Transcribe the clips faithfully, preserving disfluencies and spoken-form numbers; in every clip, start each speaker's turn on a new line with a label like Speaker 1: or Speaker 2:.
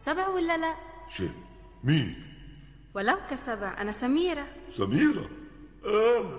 Speaker 1: سبع ولا لا؟
Speaker 2: شو مين؟
Speaker 1: ولو كسبع، أنا سميرة.
Speaker 2: سميرة؟ أهلا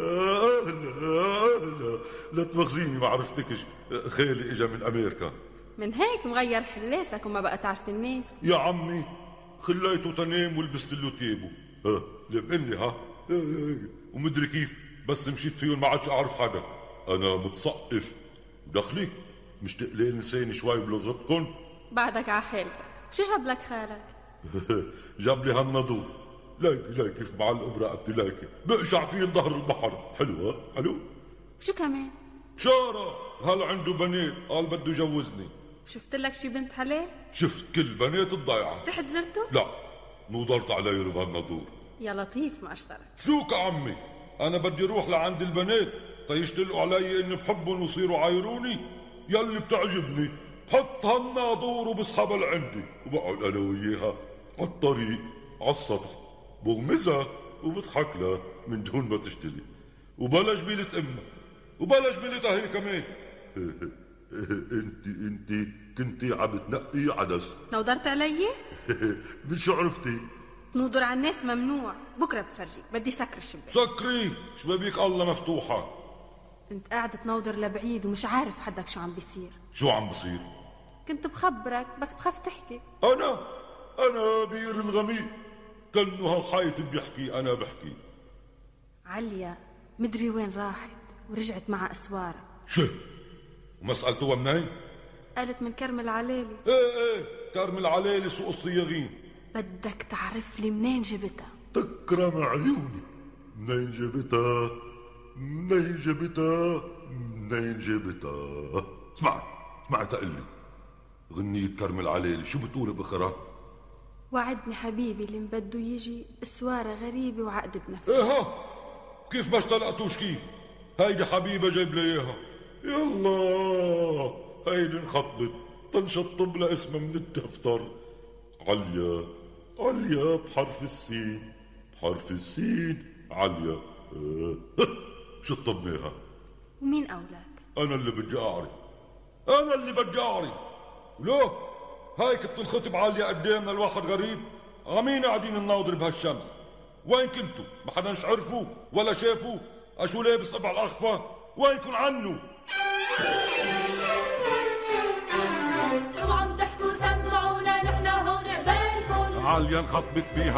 Speaker 2: أهلا أهلا، لا تمخزيني ما عرفتكش، خالي إجا من أمريكا.
Speaker 1: من هيك مغير حلاسك وما بقى تعرف الناس.
Speaker 2: يا عمي خليته تنام ولبست له تيبه، ها لمقني ها ومدري كيف بس مشيت فيهم ما عادش أعرف حدا. أنا متسقف دخلي مشتاق لساني شوي بلغتكم.
Speaker 1: بعدك ع حالتك، شو جاب لك خالك؟
Speaker 2: جاب لي هالنضور، لايكي لايكي كيف مع الإبرة قبتي لايكي بقشع فيه ظهر البحر. حلو ها حلو.
Speaker 1: شو كمان؟
Speaker 2: بشارة هل عنده بنات قال بده يجوزني.
Speaker 1: شفت لك شي بنت حلال؟
Speaker 2: شفت كل بنات الضيعة.
Speaker 1: رحت زرته؟
Speaker 2: لا نوضرت علي بهالنضور.
Speaker 1: يا لطيف ما اشترك.
Speaker 2: شو كعمي أنا بدي روح لعند البنات تيشتلقوا علي إني بحبهم ويصيروا عايروني. يلي بتعجبني بحط هالناظور وبسحبها لعندي وبقعد أنا وياها على الطريق على السطح بغمزها وبضحك لها من دون ما تشتلي وبلا جميلة أمها وبلا جميلتها هي كمان. انت انت كنتي عم تنقي عدس.
Speaker 1: نودرت علي؟
Speaker 2: من شو عرفتي؟
Speaker 1: نودر على الناس ممنوع، بكره بفرجيك. بدي سكر الشباك.
Speaker 2: سكري شبابيك الله مفتوحة.
Speaker 1: انت قاعد تنودر لبعيد ومش عارف حدك شو عم بيصير.
Speaker 2: شو عم بصير؟
Speaker 1: كنت بخبرك بس بخاف تحكي.
Speaker 2: أنا أنا بير الغميق كأنه هالحيط بيحكي أنا بحكي.
Speaker 1: عليا مدري وين راحت ورجعت مع أسوارة.
Speaker 2: شو؟ وما سألتوها منين؟
Speaker 1: قالت من كرم العلالي.
Speaker 2: ايه ايه كرم العلالي سوق الصياغين.
Speaker 1: بدك تعرف لي منين جبتها؟
Speaker 2: تكرم عيوني. منين جبتها؟ منين جبتها؟ منين جبتها؟ اسمع اسمع تقلي غنية كرم العلالي شو بتقول بأخرها؟
Speaker 1: وعدني حبيبي اللي بده يجي اسوارة غريبة وعقد بنفسي.
Speaker 2: ايه ها كيف ما اشتلقتوش كيف؟ هيدي حبيبة جايب لي اياها. يلا هيدي انخطبت تنشطب لها اسمها من الدفتر. عليا عليا بحرف السين بحرف السين عليا. اه. شطبناها.
Speaker 1: ومين أولاك؟
Speaker 2: أنا اللي بدي أعرف أنا اللي بدي أعرف. ولو هيك بتنخطب عليا قدامنا الواحد غريب عمين قاعدين نناظر بهالشمس. وين كنتوا؟ ما حدا عرفوا ولا شافوا أشو لابس أبع الأخفى؟ وينكن عنه؟
Speaker 3: شو عم تحكوا سمعونا نحن هون قبالكن.
Speaker 2: عليا انخطبت بيها